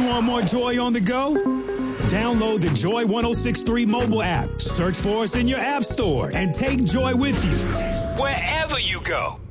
Want more joy on the go? Download the Joy 106.3 mobile app. Search for us in your app store and take Joy with you wherever you go.